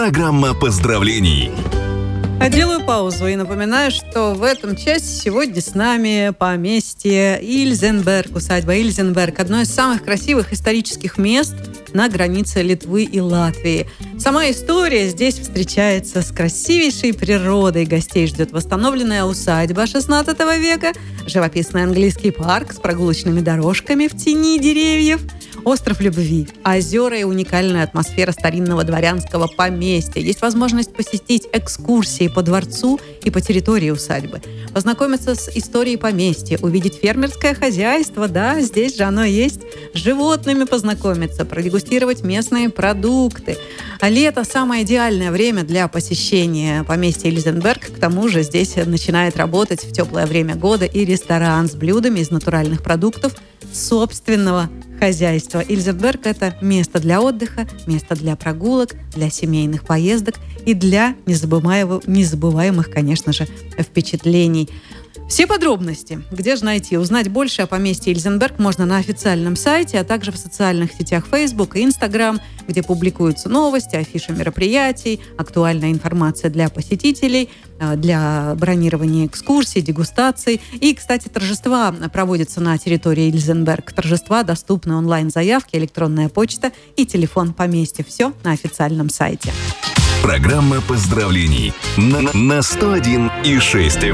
Программа поздравлений. Делаю паузу и напоминаю, что в этом часе сегодня с нами поместье Ильзенберг, усадьба Ильзенберг, одно из самых красивых исторических мест на границе Литвы и Латвии. Сама история здесь встречается с красивейшей природой. Гостей ждет восстановленная усадьба XVI века, живописный английский парк с прогулочными дорожками в тени деревьев, остров любви, озера и уникальная атмосфера старинного дворянского поместья. Есть возможность посетить экскурсии по дворцу и по территории усадьбы, познакомиться с историей поместья, увидеть фермерское хозяйство, да, здесь же оно есть, с животными познакомиться, продегустировать местные продукты. А лето – самое идеальное время для посещения поместья Ильзенберг. К тому же здесь начинает работать в теплое время года и ресторан с блюдами из натуральных продуктов собственного хозяйства. Ильзенберг – это место для отдыха, место для прогулок, для семейных поездок и для незабываемых, конечно же, впечатлений. Все подробности, где же найти, узнать больше о поместье Ильзенберг можно на официальном сайте, а также в социальных сетях Facebook и Instagram, где публикуются новости, афиши мероприятий, актуальная информация для посетителей, для бронирования экскурсий, дегустаций. И, кстати, торжества проводятся на территории Ильзенберг. Торжества доступны онлайн-заявки, электронная почта и телефон поместья. Все на официальном сайте. Программа поздравлений на 101,6